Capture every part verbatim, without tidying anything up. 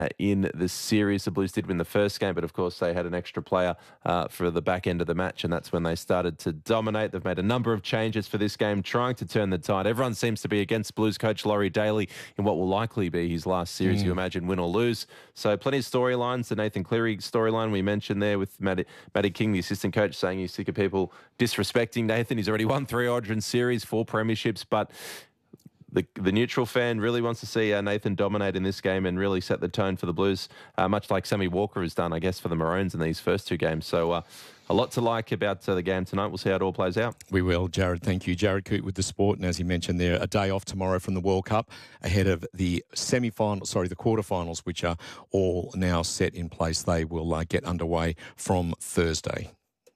uh, in the series. The Blues did win the first game, but of course they had an extra player uh, for the back end of the match, and that's when they started to dominate. They've made a number of changes for this game, trying to turn the tide. Everyone seems to be against Blues coach Laurie Daly in what will likely be his last series, mm. you imagine, win or lose. So plenty of storylines. The Nathan Cleary storyline we mentioned there with Matty, Matty King, the assistant coach, saying he's sick of people disrespecting Nathan. He's already won three Origin series, four premierships, but The, the neutral fan really wants to see uh, Nathan dominate in this game and really set the tone for the Blues, uh, much like Sammy Walker has done, I guess, for the Maroons in these first two games. So uh, a lot to like about uh, the game tonight. We'll see how it all plays out. We will, Jared. Thank you. Jared Coote with the sport. And as he mentioned there, a day off tomorrow from the World Cup ahead of the semi-final, sorry, the quarterfinals, which are all now set in place. They will uh, get underway from Thursday.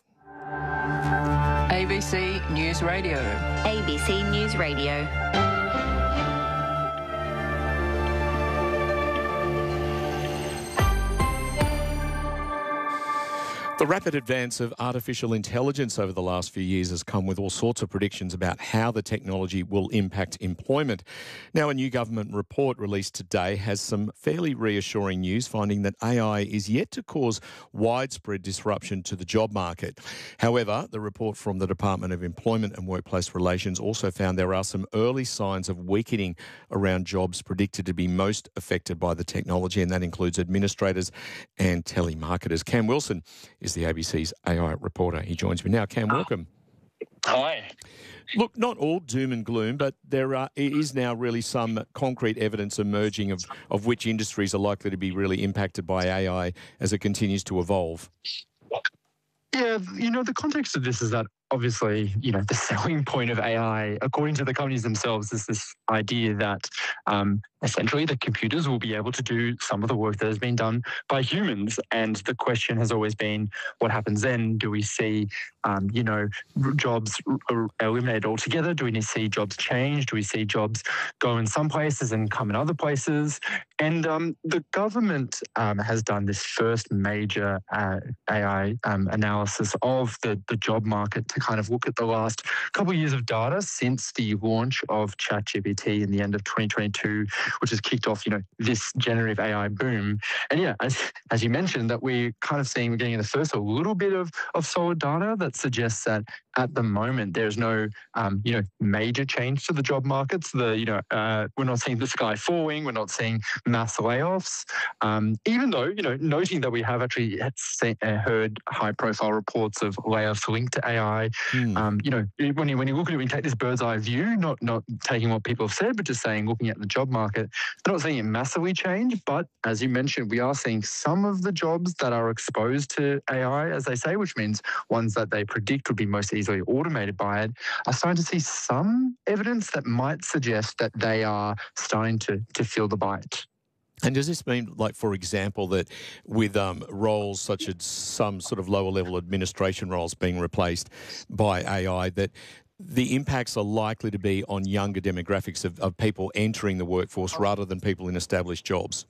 A B C News Radio. A B C News Radio. The rapid advance of artificial intelligence over the last few years has come with all sorts of predictions about how the technology will impact employment. Now, a new government report released today has some fairly reassuring news, finding that A I is yet to cause widespread disruption to the job market. However, the report from the Department of Employment and Workplace Relations also found there are some early signs of weakening around jobs predicted to be most affected by the technology, and that includes administrators and telemarketers. Cam Wilson is the A B C's A I reporter. He joins me now. Cam, welcome. Hi. Look, not all doom and gloom, but there are, is now really some concrete evidence emerging of, of which industries are likely to be really impacted by A I as it continues to evolve. Yeah, you know, the context of this is that obviously, you know, the selling point of A I, according to the companies themselves, is this idea that um, essentially the computers will be able to do some of the work that has been done by humans. And the question has always been, what happens then? Do we see, um, you know, jobs eliminated altogether? Do we see jobs change? Do we see jobs go in some places and come in other places? And um, the government um, has done this first major uh, A I um, analysis of the, the job market to kind of look at the last couple of years of data since the launch of ChatGPT in the end of twenty twenty-two, which has kicked off, you know, this generative A I boom. And yeah, as, as you mentioned, that we're kind of seeing, we're getting in the first a little bit of, of solid data that suggests that at the moment there's no, um, you know, major change to the job markets. The, you know, uh, we're not seeing the sky falling. We're not seeing mass layoffs. Um, even though, you know, noting that we have actually seen, uh, heard high-profile reports of layoffs linked to A I. Mm. Um, you know, when you when you look at it, when you take this bird's eye view, not not taking what people have said, but just saying, looking at the job market, they're not seeing it massively change. But as you mentioned, we are seeing some of the jobs that are exposed to A I, as they say, which means ones that they predict would be most easily automated by it, are starting to see some evidence that might suggest that they are starting to to feel the bite. And does this mean, like, for example, that with um, roles such as some sort of lower-level administration roles being replaced by A I, that the impacts are likely to be on younger demographics of, of people entering the workforce rather than people in established jobs?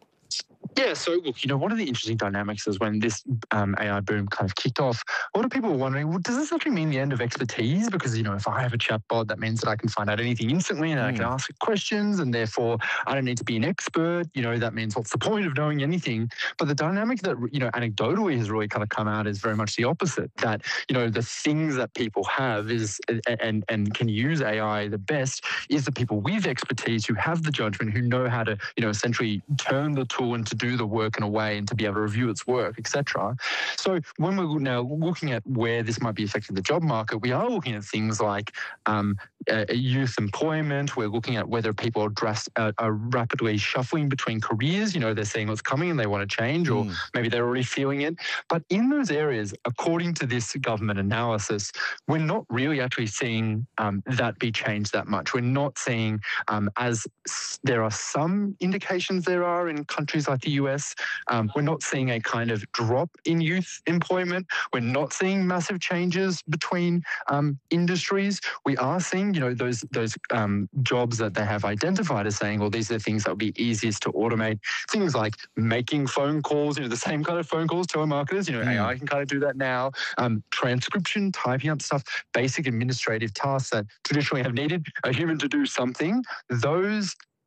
Yeah, so look, you know, one of the interesting dynamics is when this um, A I boom kind of kicked off, a lot of people were wondering, well, does this actually mean the end of expertise? Because, you know, if I have a chatbot, that means that I can find out anything instantly and mm. I can ask questions, and therefore I don't need to be an expert. You know, that means what's the point of knowing anything? But the dynamic that, you know, anecdotally has really kind of come out is very much the opposite, that, you know, the things that people have is and, and can use A I the best is the people with expertise who have the judgment, who know how to, you know, essentially turn the tool into do the work in a way and to be able to review its work, et cetera. So when we're now looking at where this might be affecting the job market, we are looking at things like um, uh, youth employment. We're looking at whether people are, dress, uh, are rapidly shuffling between careers. You know, they're seeing what's coming and they want to change, or mm. maybe they're already feeling it. But in those areas, according to this government analysis, we're not really actually seeing um, that be changed that much. We're not seeing, um, as there are some indications there are in countries like the U S, um, we're not seeing a kind of drop in youth employment. We're not seeing massive changes between um, industries. We are seeing, you know, those those um, jobs that they have identified as saying, well, these are the things that will be easiest to automate. Things like making phone calls, you know, the same kind of phone calls, telemarketers, you know, mm. A I can kind of do that now. Um, transcription, typing up stuff, basic administrative tasks that traditionally have needed a human to do something. Those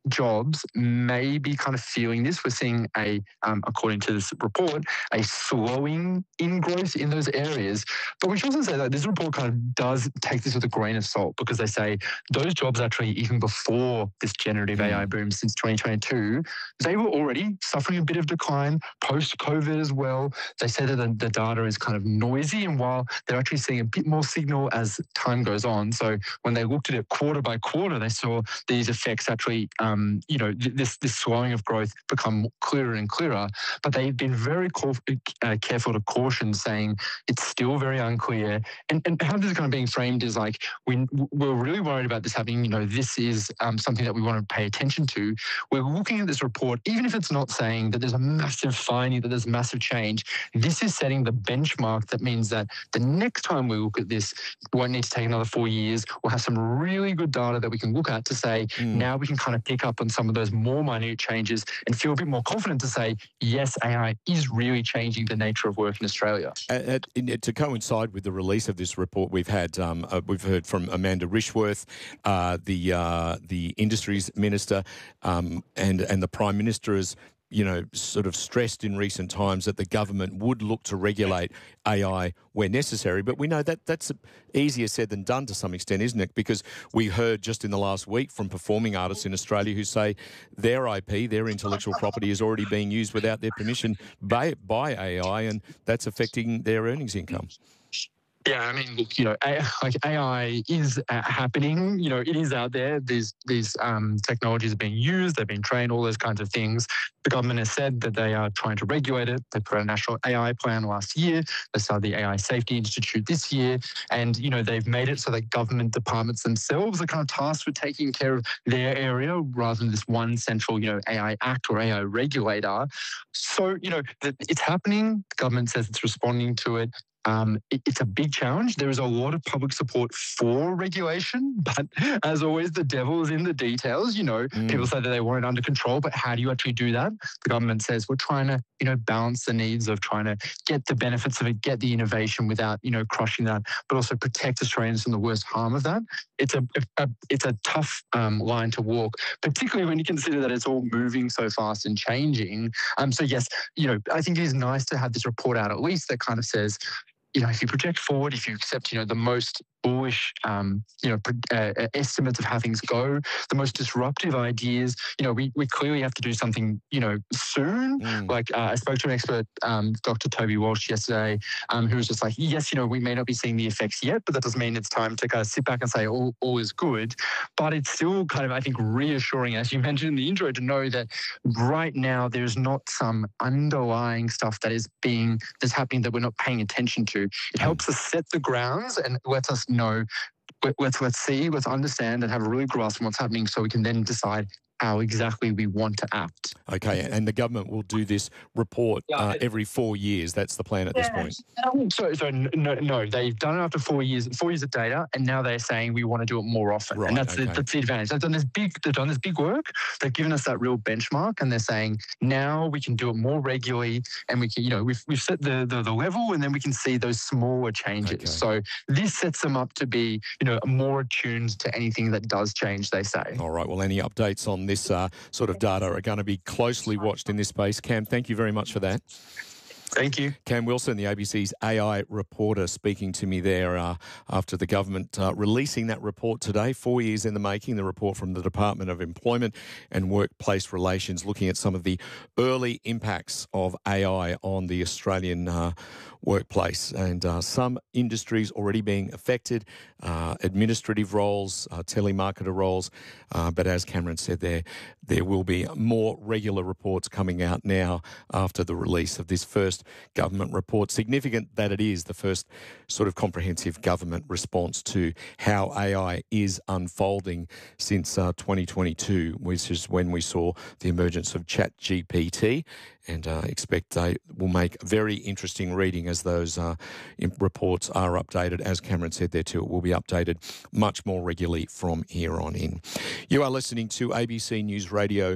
jobs may be kind of feeling this. We're seeing a, um, according to this report, a slowing in growth in those areas. But we should also say that this report kind of does take this with a grain of salt, because they say those jobs actually, even before this generative A I boom since twenty twenty-two, they were already suffering a bit of decline post-COVID as well. They say that the, the data is kind of noisy, and while they're actually seeing a bit more signal as time goes on. So when they looked at it quarter by quarter, they saw these effects actually, um, you know, this this slowing of growth become clearer and clearer. But they've been very uh, careful to caution, saying it's still very unclear. And, and how this is kind of being framed is like, we, we're really worried about this happening. You know, this is um, something that we want to pay attention to. We're looking at this report, even if it's not saying that there's a massive finding, that there's massive change, this is setting the benchmark. That means that the next time we look at this, we won't need to take another four years. We'll have some really good data that we can look at to say, mm. now we can kind of pick up on some of those more minute changes and feel a bit more confident to say, yes, A I is really changing the nature of work in Australia. Uh, uh, to coincide with the release of this report, we've had um, uh, we've heard from Amanda Rishworth, uh, the uh, the Industries Minister, um, and and the Prime Minister has, you know, sort of stressed in recent times that the government would look to regulate A I where necessary. But we know that that's easier said than done to some extent, isn't it? Because we heard just in the last week from performing artists in Australia who say their I P, their intellectual property, is already being used without their permission by, by A I, and that's affecting their earnings income. Yeah, I mean, look, you know, A I, like A I is uh, happening. You know, it is out there. These these um, technologies are being used. They've been trained. All those kinds of things. The government has said that they are trying to regulate it. They put out a national A I plan last year. They started the A I Safety Institute this year, and you know, they've made it so that government departments themselves are kind of tasked with taking care of their area rather than this one central, you know, A I Act or A I regulator. So you know, it's happening. The government says it's responding to it. Um, it, it's a big challenge. There is a lot of public support for regulation, but as always, the devil is in the details. You know, mm. people say that they want it under control, but how do you actually do that? The government says we're trying to, you know, balance the needs of trying to get the benefits of it, get the innovation without, you know, crushing that, but also protect Australians from the worst harm of that. It's a, a it's a tough um, line to walk, particularly when you consider that it's all moving so fast and changing. Um, so yes, you know, I think it is nice to have this report out at least that kind of says, you know, if you project forward, if you accept, you know, the most bullish, um, you know, uh, estimates of how things go, the most disruptive ideas, you know, we, we clearly have to do something, you know, soon. Mm. Like uh, I spoke to an expert, um, Doctor Toby Walsh yesterday, um, who was just like, yes, you know, we may not be seeing the effects yet, but that doesn't mean it's time to kind of sit back and say all, all is good. But it's still kind of, I think, reassuring, as you mentioned in the intro, to know that right now there's not some underlying stuff that is being, that's happening that we're not paying attention to. It helps us set the grounds and lets us know, let's let's see, let's understand and have a really grasp on what's happening so we can then decide how exactly we want to act. Okay, and the government will do this report uh, every four years. That's the plan at this point. So, so no, no, they've done it after four years, four years of data, and now they're saying we want to do it more often. Right, and that's okay. the, that's the advantage. They've done this big, they've done this big work. They've given us that real benchmark, and they're saying now we can do it more regularly, and we can, you know, we've we've set the the, the level, and then we can see those smaller changes. Okay. So this sets them up to be, you know, more attuned to anything that does change. They say. All right. Well, any updates on this uh, sort of data are going to be closely watched in this space. Cam, thank you very much for that. Thank you. Cam Wilson, the A B C's A I reporter, speaking to me there uh, after the government uh, releasing that report today, four years in the making, the report from the Department of Employment and Workplace Relations, looking at some of the early impacts of A I on the Australian uh, workplace, and uh, some industries already being affected, uh, administrative roles, uh, telemarketer roles, uh, but as Cameron said there, there will be more regular reports coming out now after the release of this first government report. Significant that it is the first sort of comprehensive government response to how A I is unfolding since uh, twenty twenty-two, which is when we saw the emergence of Chat G P T, and uh, expect they will make very interesting reading as those uh, reports are updated. As Cameron said there too, it will be updated much more regularly from here on in. You are listening to A B C News Radio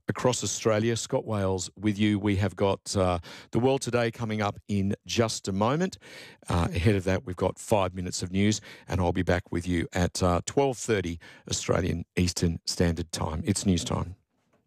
across Australia. Scott Wales with you. We have got uh, The World Today coming up in just a moment. Uh, ahead of that, we've got five minutes of news, and I'll be back with you at uh, twelve thirty Australian Eastern Standard Time. It's news time.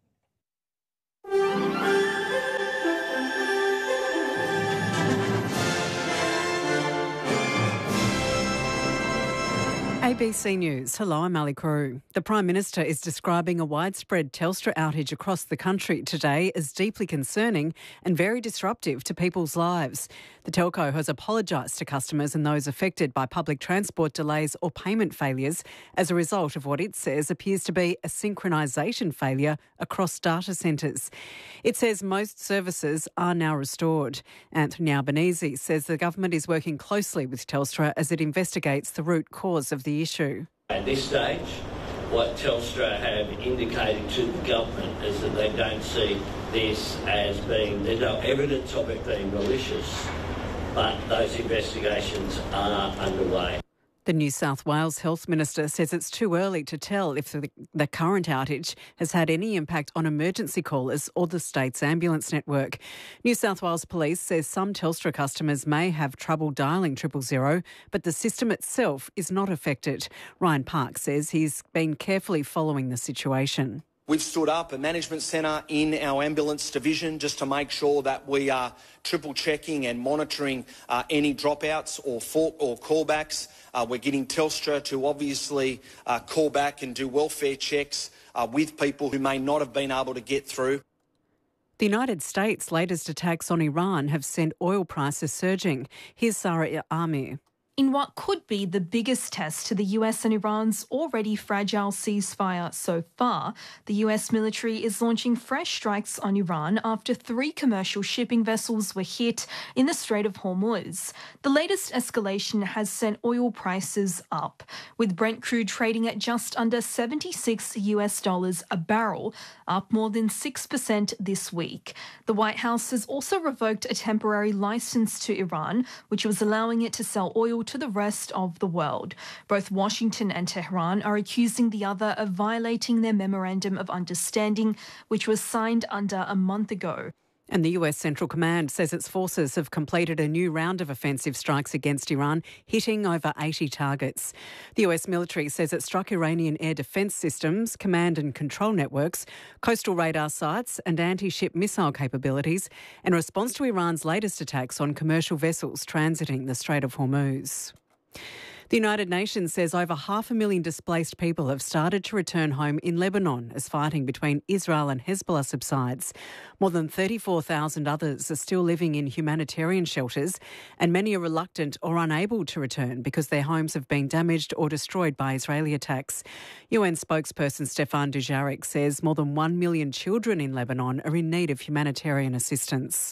A B C News. Hello, I'm Ali Crew. The Prime Minister is describing a widespread Telstra outage across the country today as deeply concerning and very disruptive to people's lives. The telco has apologised to customers and those affected by public transport delays or payment failures as a result of what it says appears to be a synchronisation failure across data centres. It says most services are now restored. Anthony Albanese says the government is working closely with Telstra as it investigates the root cause of the issue. At this stage, what Telstra have indicated to the government is that they don't see this as being, there's no evidence of it being malicious, but those investigations are underway. The New South Wales Health Minister says it's too early to tell if the, the current outage has had any impact on emergency callers or the state's ambulance network. New South Wales Police says some Telstra customers may have trouble dialling triple zero, but the system itself is not affected. Ryan Park says he's been carefully following the situation. We've stood up a management centre in our ambulance division just to make sure that we are triple checking and monitoring uh, any dropouts or, for, or callbacks. Uh, we're getting Telstra to obviously uh, call back and do welfare checks uh, with people who may not have been able to get through. The United States' latest attacks on Iran have sent oil prices surging. Here's Sarah Amir. In what could be the biggest test to the U S and Iran's already fragile ceasefire so far, the U S military is launching fresh strikes on Iran after three commercial shipping vessels were hit in the Strait of Hormuz. The latest escalation has sent oil prices up, with Brent crude trading at just under seventy-six U S dollars a barrel, up more than six percent this week. The White House has also revoked a temporary license to Iran, which was allowing it to sell oil to the rest of the world. Both Washington and Tehran are accusing the other of violating their Memorandum of Understanding, which was signed under a month ago. And the U S Central Command says its forces have completed a new round of offensive strikes against Iran, hitting over eighty targets. The U S military says it struck Iranian air defence systems, command and control networks, coastal radar sites and anti-ship missile capabilities in response to Iran's latest attacks on commercial vessels transiting the Strait of Hormuz. The United Nations says over half a million displaced people have started to return home in Lebanon as fighting between Israel and Hezbollah subsides. More than thirty-four thousand others are still living in humanitarian shelters, and many are reluctant or unable to return because their homes have been damaged or destroyed by Israeli attacks. U N spokesperson Stefan Dujarric says more than one million children in Lebanon are in need of humanitarian assistance.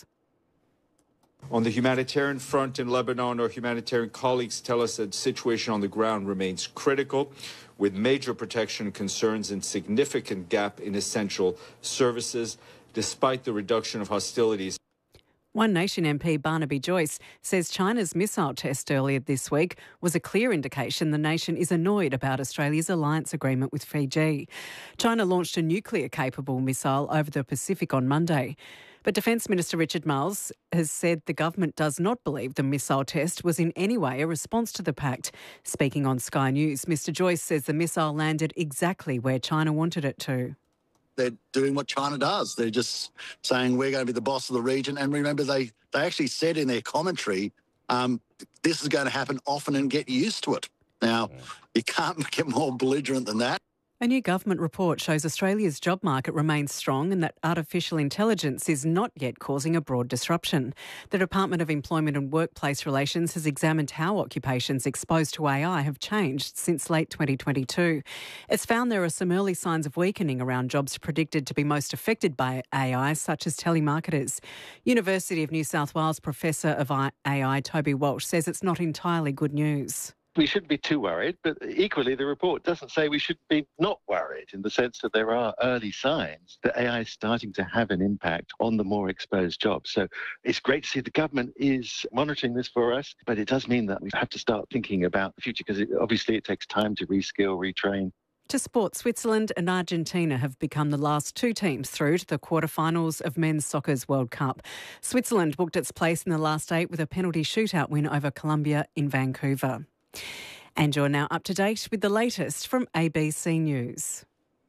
On the humanitarian front in Lebanon, our humanitarian colleagues tell us that the situation on the ground remains critical, with major protection concerns and significant gap in essential services, despite the reduction of hostilities. One Nation M P Barnaby Joyce says China's missile test earlier this week was a clear indication the nation is annoyed about Australia's alliance agreement with Fiji. China launched a nuclear-capable missile over the Pacific on Monday. But Defence Minister Richard Marles has said the government does not believe the missile test was in any way a response to the pact. Speaking on Sky News, Mr Joyce says the missile landed exactly where China wanted it to. They're doing what China does. They're just saying we're going to be the boss of the region. And remember, they, they actually said in their commentary, um, this is going to happen often and get used to it. Now, you can't get more belligerent than that. A new government report shows Australia's job market remains strong and that artificial intelligence is not yet causing a broad disruption. The Department of Employment and Workplace Relations has examined how occupations exposed to A I have changed since late twenty twenty-two. It's found there are some early signs of weakening around jobs predicted to be most affected by A I, such as telemarketers. University of New South Wales Professor of A I, Toby Walsh, says it's not entirely good news. We shouldn't be too worried, but equally the report doesn't say we should be not worried, in the sense that there are early signs that A I is starting to have an impact on the more exposed jobs. So it's great to see the government is monitoring this for us, but it does mean that we have to start thinking about the future, because it, obviously it takes time to reskill, retrain. To sport, Switzerland and Argentina have become the last two teams through to the quarterfinals of Men's Soccer's World Cup. Switzerland booked its place in the last eight with a penalty shootout win over Colombia in Vancouver. And you're now up to date with the latest from A B C News.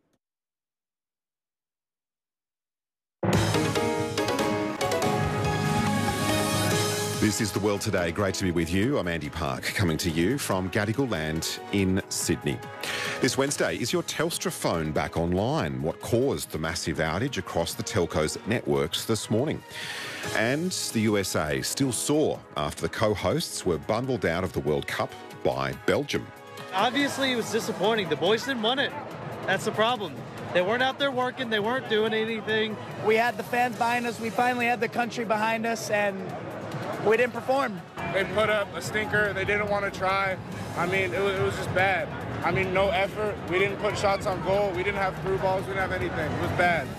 This is The World Today. Great to be with you. I'm Andy Park, coming to you from Gadigal Land in Sydney. This Wednesday, is your Telstra phone back online? What caused the massive outage across the telco's networks this morning? And the U S A still sore after the co-hosts were bundled out of the World Cup by Belgium. Obviously, it was disappointing. The boys didn't want it. That's the problem. They weren't out there working. They weren't doing anything. We had the fans behind us. We finally had the country behind us, and we didn't perform. They put up a stinker. They didn't want to try. I mean, it was, it was just bad. I mean, no effort. We didn't put shots on goal. We didn't have through balls. We didn't have anything. It was bad.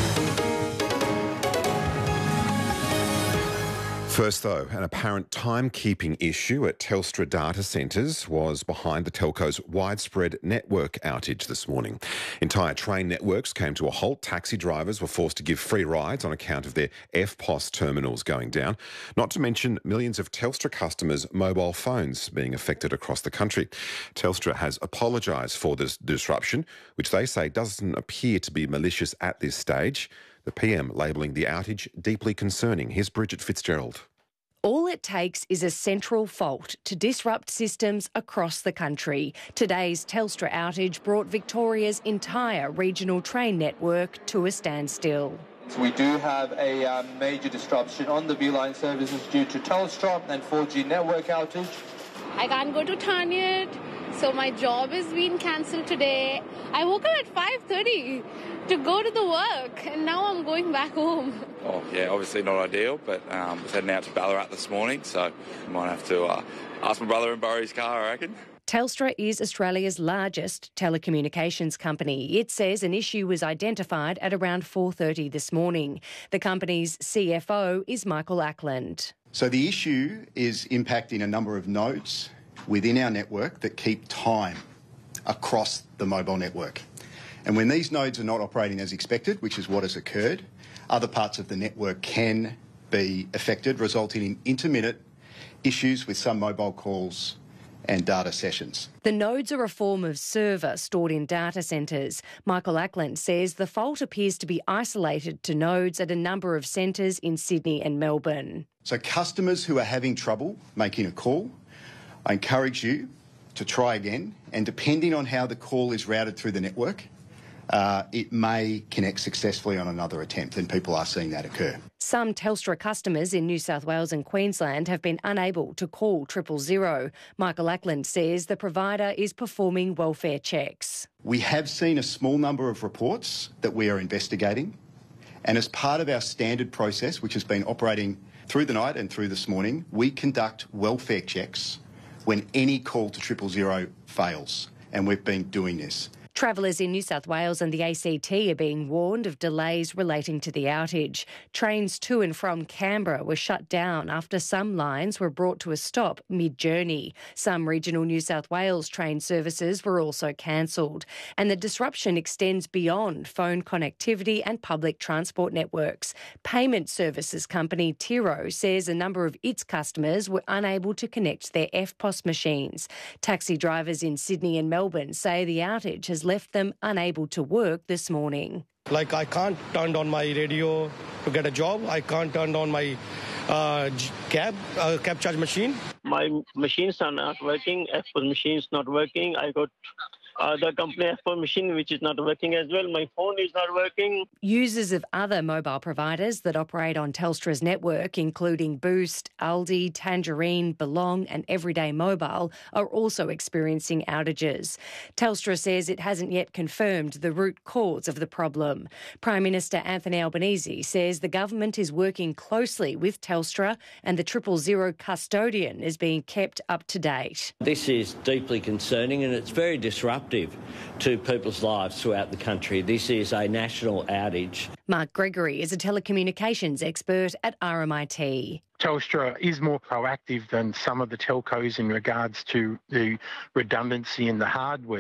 First, though, an apparent timekeeping issue at Telstra data centres was behind the telco's widespread network outage this morning. Entire train networks came to a halt. Taxi drivers were forced to give free rides on account of their F P O S terminals going down, not to mention millions of Telstra customers' mobile phones being affected across the country. Telstra has apologised for this disruption, which they say doesn't appear to be malicious at this stage. The P M labelling the outage deeply concerning. Here's Bridget Fitzgerald. All it takes is a central fault to disrupt systems across the country. Today's Telstra outage brought Victoria's entire regional train network to a standstill. So we do have a uh, major disruption on the V-Line services due to Telstra and four G network outage. I can't go to Tarniet, so my job is being cancelled today. I woke up at five thirty to go to the work, and now I'm going back home. Oh, yeah, obviously not ideal, but um, I was heading out to Ballarat this morning, so I might have to uh, ask my brother and borrow his car, I reckon. Telstra is Australia's largest telecommunications company. It says an issue was identified at around four thirty this morning. The company's C F O is Michael Ackland. So the issue is impacting a number of nodes within our network that keep time across the mobile network. And when these nodes are not operating as expected, which is what has occurred, other parts of the network can be affected, resulting in intermittent issues with some mobile calls and data sessions. The nodes are a form of server stored in data centres. Michael Ackland says the fault appears to be isolated to nodes at a number of centres in Sydney and Melbourne. So customers who are having trouble making a call, I encourage you to try again, and depending on how the call is routed through the network, Uh, it may connect successfully on another attempt, and people are seeing that occur. Some Telstra customers in New South Wales and Queensland have been unable to call triple zero. Michael Ackland says the provider is performing welfare checks. We have seen a small number of reports that we are investigating, and as part of our standard process, which has been operating through the night and through this morning, we conduct welfare checks when any call to triple zero fails, and we've been doing this. Travellers in New South Wales and the A C T are being warned of delays relating to the outage. Trains to and from Canberra were shut down after some lines were brought to a stop mid-journey. Some regional New South Wales train services were also cancelled. And the disruption extends beyond phone connectivity and public transport networks. Payment services company Tiro says a number of its customers were unable to connect their F P O S machines. Taxi drivers in Sydney and Melbourne say the outage has left them unable to work this morning. Like I can't turn on my radio to get a job. I can't turn on my uh, cab uh, cab charge machine. My machines are not working. F P O S machine is not working. I got uh, the company F P O S machine which is not working as well. My phone is not working. Users of other mobile providers that operate on Telstra's network, including Boost, Aldi, Tangerine, Belong and Everyday Mobile, are also experiencing outages. Telstra says it hasn't yet confirmed the root cause of the problem. Prime Minister Anthony Albanese says the government is working closely with Telstra and the triple zero custodian is being kept up to date. This is deeply concerning and it's very disruptive to people's lives throughout the country. This is a national outage. Mark Gregory is a telecommunications expert at R M I T. Telstra is more proactive than some of the telcos in regards to the redundancy in the hardware.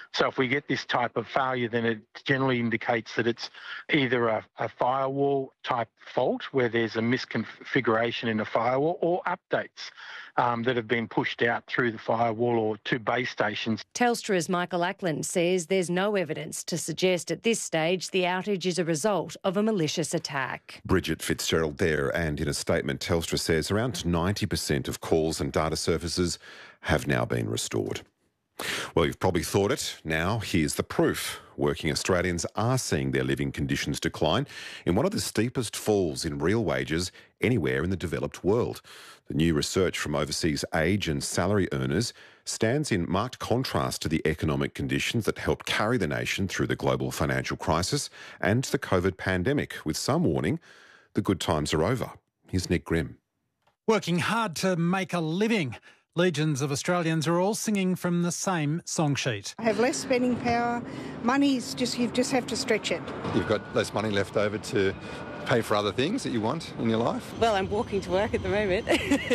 So if we get this type of failure, then it generally indicates that it's either a, a firewall type fault where there's a misconfiguration in the firewall, or updates um, that have been pushed out through the firewall or to base stations. Telstra's Michael Ackland says there's no evidence to suggest at this stage the outage is a result of a malicious attack. Bridget Fitzgerald there, and in a statement, Telstra says around ninety percent of calls and data services have now been restored. Well, you've probably thought it. Now, here's the proof. Working Australians are seeing their living conditions decline in one of the steepest falls in real wages anywhere in the developed world. The new research from overseas age and salary earners stands in marked contrast to the economic conditions that helped carry the nation through the global financial crisis and the COVID pandemic, with some warning the good times are over. Here's Nick Grimm. Working hard to make a living. Legions of Australians are all singing from the same song sheet. I have less spending power. Money's just, you just have to stretch it. You've got less money left over to pay for other things that you want in your life? Well, I'm walking to work at the moment.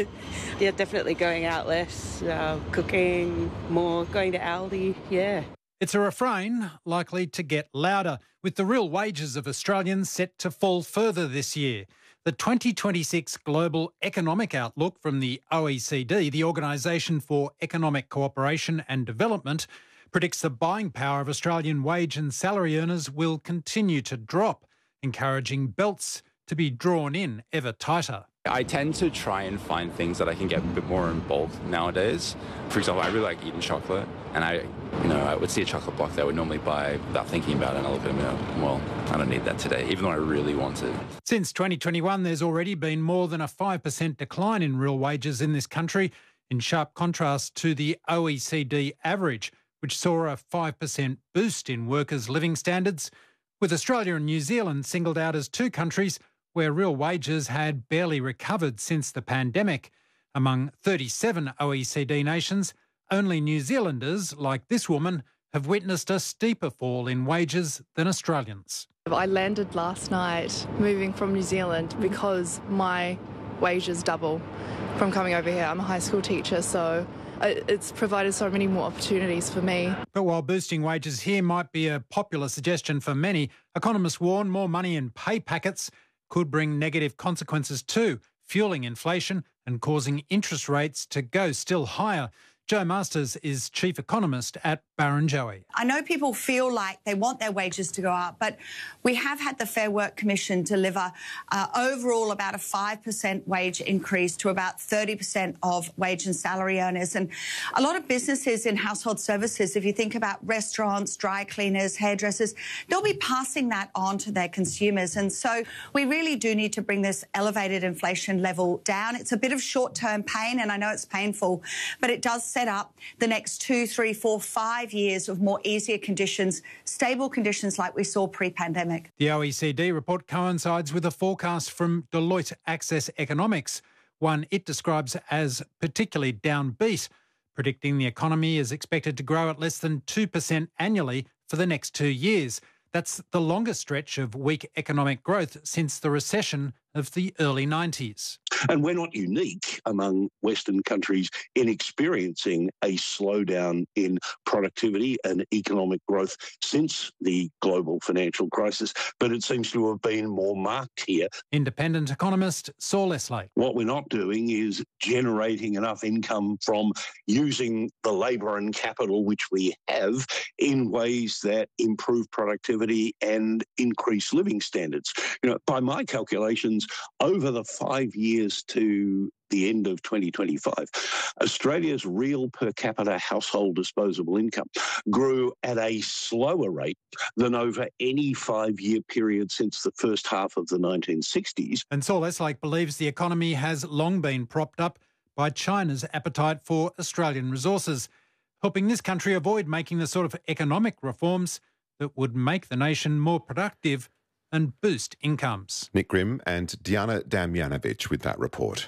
Yeah, definitely going out less, uh, cooking more, going to Aldi, yeah. It's a refrain likely to get louder, with the real wages of Australians set to fall further this year. The twenty twenty-six Global Economic Outlook from the O E C D, the Organisation for Economic Cooperation and Development, predicts the buying power of Australian wage and salary earners will continue to drop, encouraging belts to be drawn in ever tighter. I tend to try and find things that I can get a bit more in bulk nowadays. For example, I really like eating chocolate, and I, you know, I would see a chocolate block that I would normally buy without thinking about it, and I look at it and go, well, I don't need that today, even though I really want to. Since twenty twenty-one, there's already been more than a five percent decline in real wages in this country, in sharp contrast to the O E C D average, which saw a five percent boost in workers' living standards, with Australia and New Zealand singled out as two countries where real wages had barely recovered since the pandemic. Among thirty-seven O E C D nations, only New Zealanders, like this woman, have witnessed a steeper fall in wages than Australians. I landed last night moving from New Zealand because my wages double from coming over here. I'm a high school teacher, so it's provided so many more opportunities for me. But while boosting wages here might be a popular suggestion for many, economists warn more money in pay packets could bring negative consequences too, fueling inflation and causing interest rates to go still higher. Jo Masters is chief economist at Barrenjoey. I know people feel like they want their wages to go up, but we have had the Fair Work Commission deliver uh, overall about a five percent wage increase to about thirty percent of wage and salary earners. And a lot of businesses in household services, if you think about restaurants, dry cleaners, hairdressers, they'll be passing that on to their consumers. And so we really do need to bring this elevated inflation level down. It's a bit of short-term pain, and I know it's painful, but it does set up the next two, three, four, five years of more easier conditions, stable conditions like we saw pre-pandemic. The O E C D report coincides with a forecast from Deloitte Access Economics, one it describes as particularly downbeat, predicting the economy is expected to grow at less than two percent annually for the next two years. That's the longest stretch of weak economic growth since the recession of the early nineties. And we're not unique among Western countries in experiencing a slowdown in productivity and economic growth since the global financial crisis, but it seems to have been more marked here. Independent economist Saul Eslake. What we're not doing is generating enough income from using the labour and capital which we have in ways that improve productivity and increase living standards. You know, by my calculations, over the five years to the end of twenty twenty-five, Australia's real per capita household disposable income grew at a slower rate than over any five-year period since the first half of the nineteen sixties. And Saul Eslake believes the economy has long been propped up by China's appetite for Australian resources, helping this country avoid making the sort of economic reforms that would make the nation more productive and boost incomes. Nick Grimm and Diana Damjanovic with that report.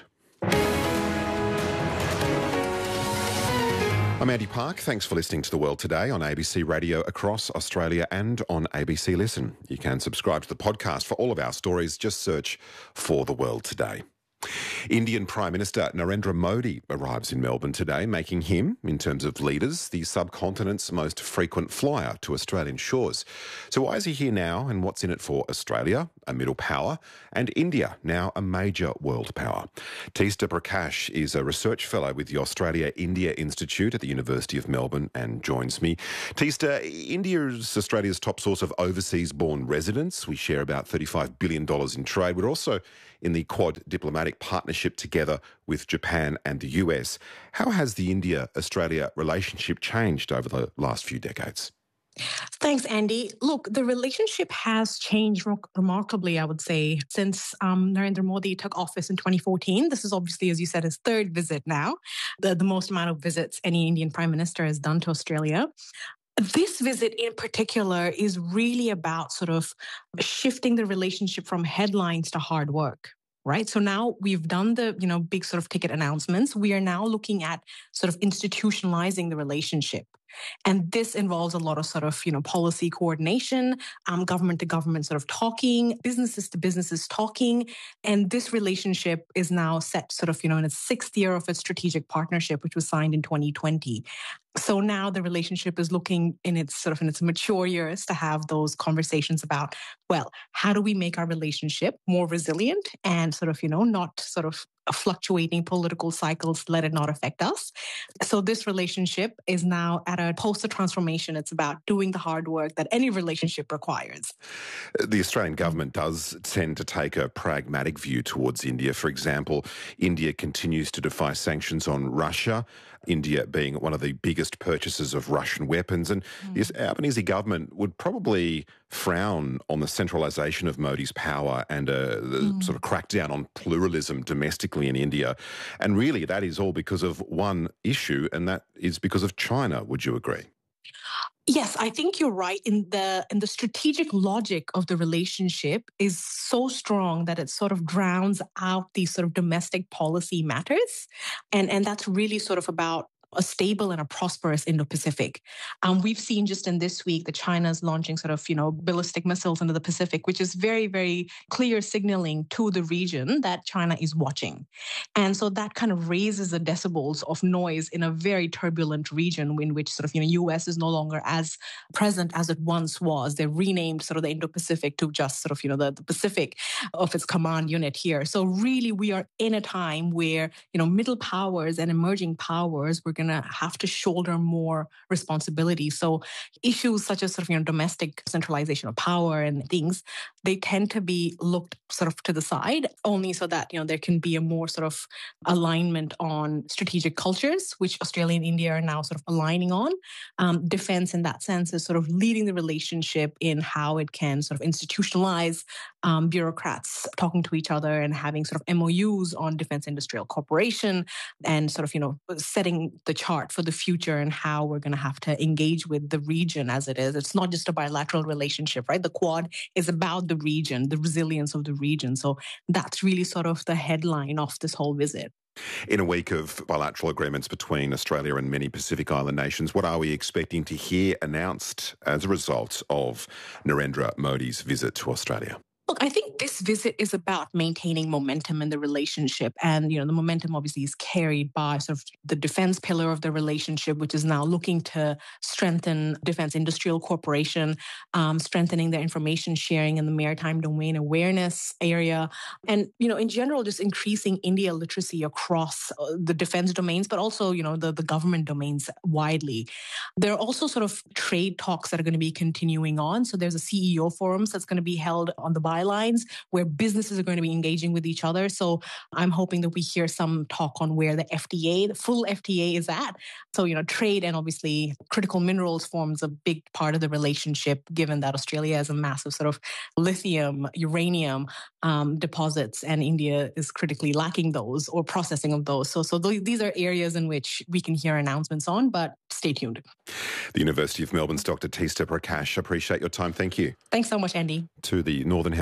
I'm Andy Park. Thanks for listening to The World Today on A B C Radio across Australia and on A B C Listen. You can subscribe to the podcast for all of our stories. Just search for The World Today. Indian Prime Minister Narendra Modi arrives in Melbourne today, making him, in terms of leaders, the subcontinent's most frequent flyer to Australian shores. So why is he here now, and what's in it for Australia, a middle power, and India, now a major world power? Teesta Prakash is a research fellow with the Australia-India Institute at the University of Melbourne and joins me. Teesta, India is Australia's top source of overseas-born residents. We share about thirty-five billion dollars in trade. We're also in the Quad diplomatic partnership together with Japan and the U S. How has the India-Australia relationship changed over the last few decades? Thanks, Andy. Look, the relationship has changed remarkably, I would say, since um, Narendra Modi took office in twenty fourteen. This is obviously, as you said, his third visit now, the, the most amount of visits any Indian Prime Minister has done to Australia. This visit in particular is really about sort of shifting the relationship from headlines to hard work. Right. So now we've done the, you know, big sort of ticket announcements. We are now looking at sort of institutionalizing the relationship. And this involves a lot of sort of, you know, policy coordination, um, government to government sort of talking, businesses to businesses talking. And this relationship is now set sort of, you know, in its sixth year of its strategic partnership, which was signed in twenty twenty. So now the relationship is looking in its sort of in its mature years to have those conversations about, well, how do we make our relationship more resilient and sort of, you know, not sort of fluctuating political cycles, let it not affect us. So this relationship is now at a poster transformation. It's about doing the hard work that any relationship requires. The Australian government does tend to take a pragmatic view towards India. For example, India continues to defy sanctions on Russia, India being one of the biggest purchasers of Russian weapons. And mm. the Albanese government would probably frown on the centralisation of Modi's power and uh, the mm. sort of crackdown on pluralism domestically in India. And really, that is all because of one issue, and that is because of China. Would you agree? Yes, I think you're right. In the in the strategic logic of the relationship is so strong that it sort of drowns out these sort of domestic policy matters. And, and that's really sort of about a stable and a prosperous Indo-Pacific. Um, we've seen just in this week that China's launching sort of, you know, ballistic missiles into the Pacific, which is very, very clear signaling to the region that China is watching. And so that kind of raises the decibels of noise in a very turbulent region in which sort of, you know, U S is no longer as present as it once was. They renamed sort of the Indo-Pacific to just sort of, you know, the, the Pacific of its command unit here. So really we are in a time where, you know, middle powers and emerging powers, we're going to have to shoulder more responsibility. So issues such as sort of, you know, domestic centralization of power and things, they tend to be looked sort of to the side only so that, you know, there can be a more sort of alignment on strategic cultures, which Australia and India are now sort of aligning on. Um, defense in that sense is sort of leading the relationship in how it can sort of institutionalize um, bureaucrats talking to each other and having sort of M O Us on defense industrial cooperation and sort of, you know, setting the chart for the future and how we're going to have to engage with the region as it is. It's not just a bilateral relationship, right? The Quad is about the region, the resilience of the region. So that's really sort of the headline of this whole visit. In a week of bilateral agreements between Australia and many Pacific Island nations, what are we expecting to hear announced as a result of Narendra Modi's visit to Australia? Look, I think this visit is about maintaining momentum in the relationship. And, you know, the momentum obviously is carried by sort of the defense pillar of the relationship, which is now looking to strengthen defense industrial cooperation, um, strengthening their information sharing in the maritime domain awareness area. And, you know, in general, just increasing India literacy across the defense domains, but also, you know, the, the government domains widely. There are also sort of trade talks that are going to be continuing on. So there's a C E O forums that's going to be held on the lines where businesses are going to be engaging with each other. So I'm hoping that we hear some talk on where the F T A, the full F T A is at. So, you know, trade and obviously critical minerals forms a big part of the relationship, given that Australia has a massive sort of lithium, uranium um, deposits, and India is critically lacking those or processing of those. So, so th- these are areas in which we can hear announcements on, but stay tuned. The University of Melbourne's Doctor Teesta Prakash, appreciate your time. Thank you. Thanks so much, Andy. To the Northern Hemisphere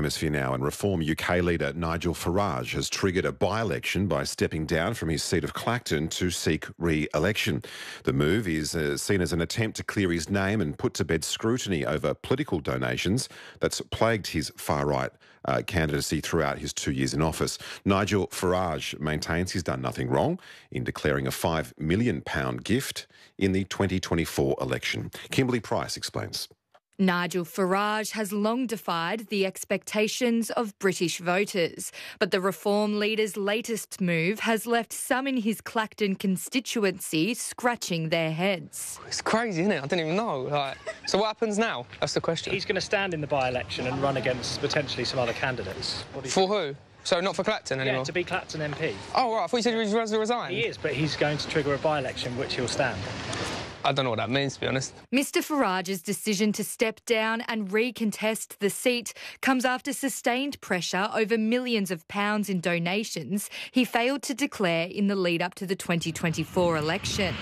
Hemisphere now, and Reform U K leader Nigel Farage has triggered a by-election by stepping down from his seat of Clacton to seek re-election. The move is uh, seen as an attempt to clear his name and put to bed scrutiny over political donations that's plagued his far-right uh, candidacy throughout his two years in office. Nigel Farage maintains he's done nothing wrong in declaring a five million pounds gift in the twenty twenty-four election. Kimberly Price explains. Nigel Farage has long defied the expectations of British voters, but the Reform leader's latest move has left some in his Clacton constituency scratching their heads. It's crazy, isn't it? I didn't even know. Like, so what happens now? That's the question. He's going to stand in the by-election and run against potentially some other candidates. For who? So not for Clacton anymore? Yeah, to be Clacton M P. Oh, right. I thought you said he was going to resign. He is, but he's going to trigger a by-election which he'll stand. I don't know what that means, to be honest. Mister Farage's decision to step down and recontest the seat comes after sustained pressure over millions of pounds in donations he failed to declare in the lead-up to the twenty twenty-four election.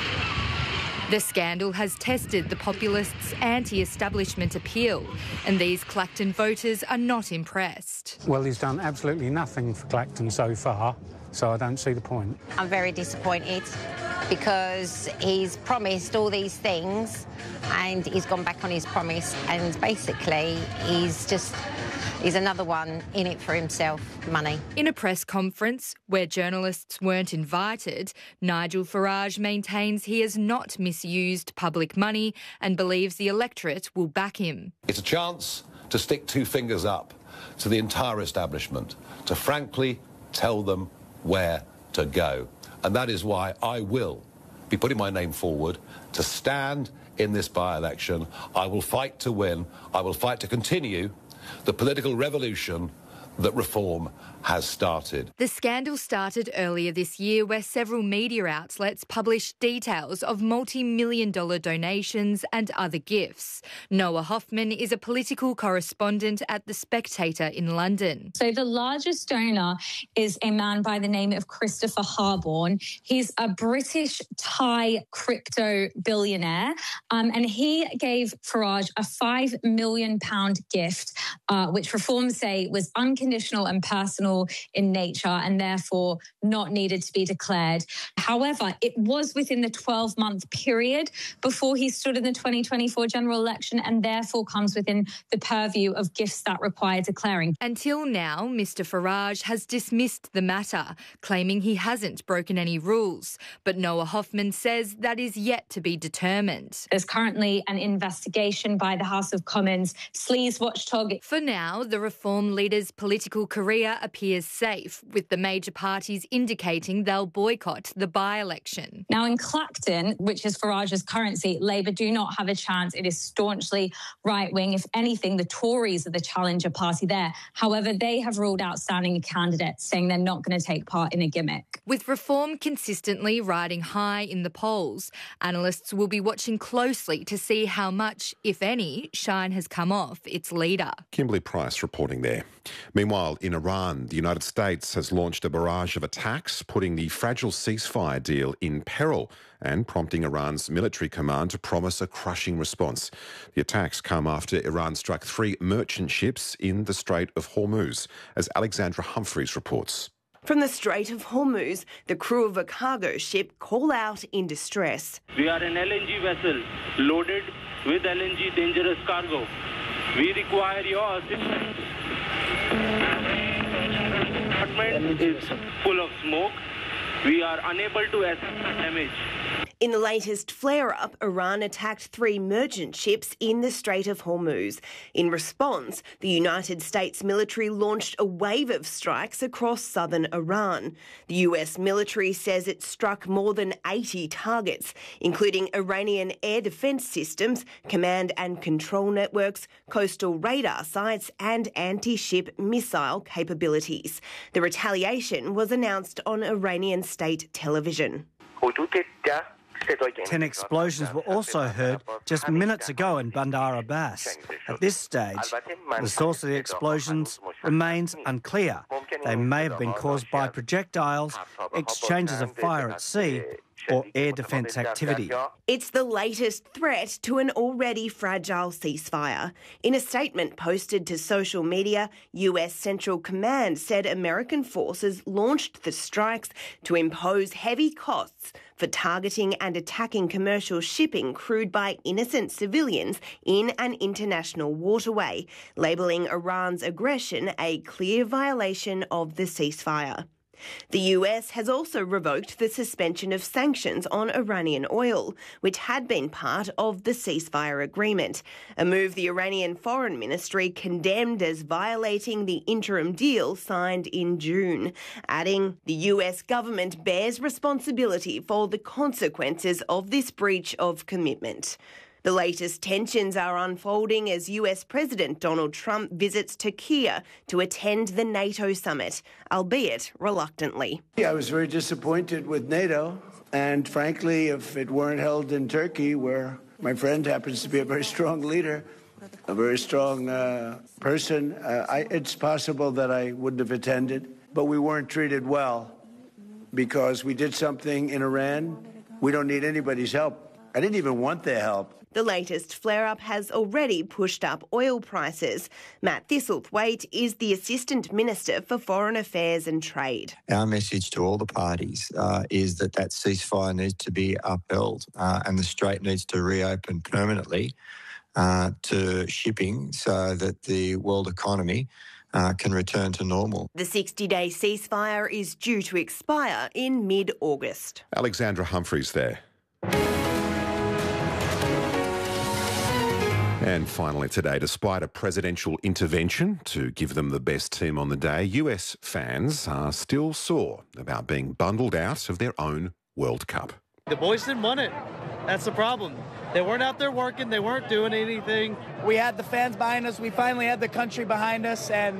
The scandal has tested the populists' anti-establishment appeal, and these Clacton voters are not impressed. Well, he's done absolutely nothing for Clacton so far, so I don't see the point. I'm very disappointed because he's promised all these things and he's gone back on his promise, and basically he's just... He's another one in it for himself, money. In a press conference where journalists weren't invited, Nigel Farage maintains he has not misused public money and believes the electorate will back him. It's a chance to stick two fingers up to the entire establishment, to frankly tell them where to go. And that is why I will be putting my name forward to stand in this by-election. I will fight to win. I will fight to continue the political revolution that Reform has started. The scandal started earlier this year, where several media outlets published details of multi-million dollar donations and other gifts. Noah Hoffman is a political correspondent at The Spectator in London. So the largest donor is a man by the name of Christopher Harborne. He's a British Thai crypto billionaire, um, and he gave Farage a five million pounds gift, uh, which Reform say was unconditional and personal in nature and therefore not needed to be declared. However, it was within the twelve-month period before he stood in the twenty twenty-four general election, and therefore comes within the purview of gifts that require declaring. Until now, Mister Farage has dismissed the matter, claiming he hasn't broken any rules. But Noah Hoffman says that is yet to be determined. There's currently an investigation by the House of Commons sleaze watchdog. For now, the Reform leader's political career appears safe, with the major parties indicating they'll boycott the by-election. Now, in Clacton, which is Farage's current seat, Labour do not have a chance. It is staunchly right-wing. If anything, the Tories are the challenger party there. However, they have ruled out standing a candidate, saying they're not going to take part in a gimmick. With Reform consistently riding high in the polls, analysts will be watching closely to see how much, if any, shine has come off its leader. Kimberly Price reporting there. Meanwhile, in Iran, the United States has launched a barrage of attacks, putting the fragile ceasefire deal in peril and prompting Iran's military command to promise a crushing response. The attacks come after Iran struck three merchant ships in the Strait of Hormuz, as Alexandra Humphreys reports. From the Strait of Hormuz, the crew of a cargo ship call out in distress. We are an L N G vessel loaded with L N G dangerous cargo. We require your assistance. The apartment is full of smoke. We are unable to assess damage. In the latest flare-up, Iran attacked three merchant ships in the Strait of Hormuz. In response, the United States military launched a wave of strikes across southern Iran. The U S military says it struck more than eighty targets, including Iranian air defence systems, command and control networks, coastal radar sites and anti-ship missile capabilities. The retaliation was announced on Iranian state television. Ten explosions were also heard just minutes ago in Bandar Abbas. At this stage, the source of the explosions remains unclear. They may have been caused by projectiles, exchanges of fire at sea, or air defence activity. It's the latest threat to an already fragile ceasefire. In a statement posted to social media, U S Central Command said American forces launched the strikes to impose heavy costs for targeting and attacking commercial shipping crewed by innocent civilians in an international waterway, labelling Iran's aggression a clear violation of the ceasefire. The U S has also revoked the suspension of sanctions on Iranian oil, which had been part of the ceasefire agreement, a move the Iranian Foreign Ministry condemned as violating the interim deal signed in June, adding the U S government bears responsibility for the consequences of this breach of commitment. The latest tensions are unfolding as U S President Donald Trump visits Turkey to attend the NATO summit, albeit reluctantly. I was very disappointed with NATO, and frankly, if it weren't held in Turkey, where my friend happens to be a very strong leader, a very strong uh, person, uh, I, it's possible that I wouldn't have attended. But we weren't treated well because we did something in Iran. We don't need anybody's help. I didn't even want their help. The latest flare-up has already pushed up oil prices. Matt Thistlethwaite is the Assistant Minister for Foreign Affairs and Trade. Our message to all the parties uh, is that that ceasefire needs to be upheld uh, and the strait needs to reopen permanently uh, to shipping so that the world economy uh, can return to normal. The sixty-day ceasefire is due to expire in mid-August. Alexandra Humphreys there. And finally today, despite a presidential intervention to give them the best team on the day, U S fans are still sore about being bundled out of their own World Cup. The boys didn't want it. That's the problem. They weren't out there working. They weren't doing anything. We had the fans behind us. We finally had the country behind us, and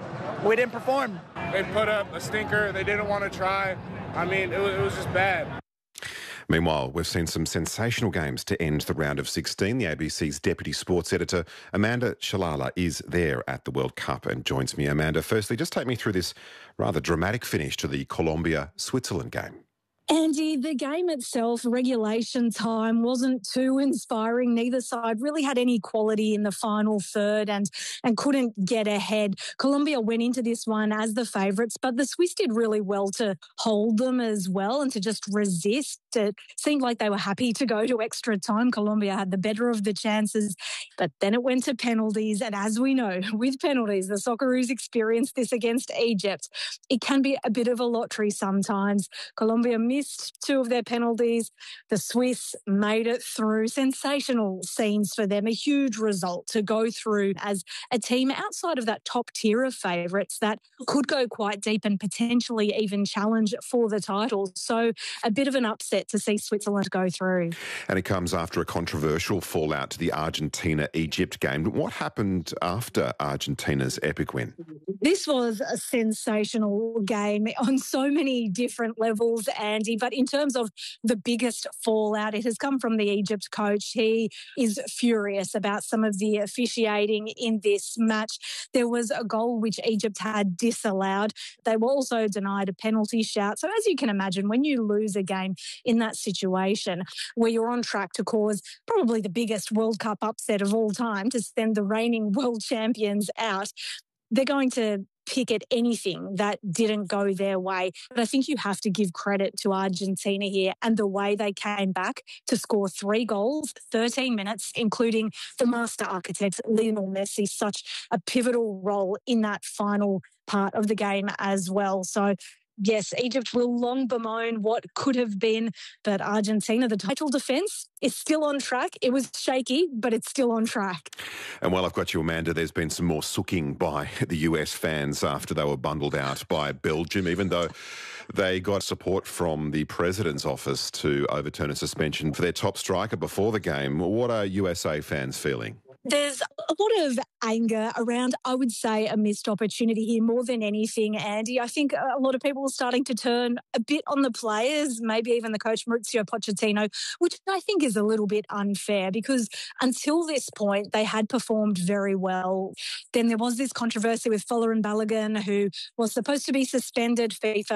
we didn't perform. They put up a stinker. They didn't want to try. I mean, it was, it was just bad. Meanwhile, we've seen some sensational games to end the round of sixteen. The A B C's Deputy Sports Editor, Amanda Shalala, is there at the World Cup and joins me. Amanda, firstly, just take me through this rather dramatic finish to the Colombia-Switzerland game. Andy, the game itself, regulation time, wasn't too inspiring. Neither side really had any quality in the final third and, and couldn't get ahead. Colombia went into this one as the favourites, but the Swiss did really well to hold them as well and to just resist. It seemed like they were happy to go to extra time. Colombia had the better of the chances, but then it went to penalties. And as we know, with penalties, the Socceroos experienced this against Egypt. It can be a bit of a lottery sometimes. Colombia missed two of their penalties. The Swiss made it through. Sensational scenes for them. A huge result to go through as a team outside of that top tier of favourites that could go quite deep and potentially even challenge for the title. So a bit of an upset to see Switzerland go through. And it comes after a controversial fallout to the Argentina-Egypt game. What happened after Argentina's epic win? This was a sensational game on so many different levels, Andy. But in terms of the biggest fallout, it has come from the Egypt coach. He is furious about some of the officiating in this match. There was a goal which Egypt had disallowed. They were also denied a penalty shout. So as you can imagine, when you lose a game in that situation where you're on track to cause probably the biggest World Cup upset of all time, to send the reigning world champions out, they're going to pick at anything that didn't go their way. But I think you have to give credit to Argentina here and the way they came back to score three goals, thirteen minutes, including the master architect, Lionel Messi, such a pivotal role in that final part of the game as well. So yes, Egypt will long bemoan what could have been, but Argentina, the title defence, is still on track. It was shaky, but it's still on track. And while I've got you, Amanda, there's been some more sooking by the U S fans after they were bundled out by Belgium, even though they got support from the President's office to overturn a suspension for their top striker before the game. What are U S A fans feeling? There's a lot of anger around, I would say, a missed opportunity here more than anything, Andy. I think a lot of people are starting to turn a bit on the players, maybe even the coach Mauricio Pochettino, which I think is a little bit unfair because until this point, they had performed very well. Then there was this controversy with Folarin Balogun, who was supposed to be suspended. FIFA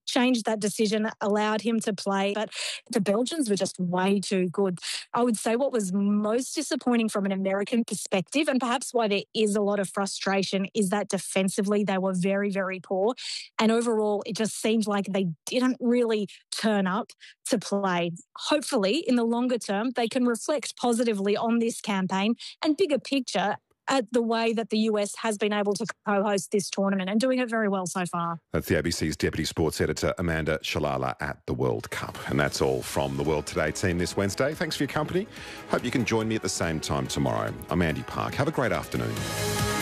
changed that decision, allowed him to play. But the Belgians were just way too good. I would say what was most disappointing from an American perspective, and perhaps why there is a lot of frustration, is that defensively they were very, very poor. And overall, it just seemed like they didn't really turn up to play. Hopefully, in the longer term, they can reflect positively on this campaign and bigger picture at the way that the U S has been able to co-host this tournament and doing it very well so far. That's the A B C's Deputy Sports Editor, Amanda Shalala, at the World Cup. And that's all from the World Today team this Wednesday. Thanks for your company. Hope you can join me at the same time tomorrow. I'm Andy Park. Have a great afternoon.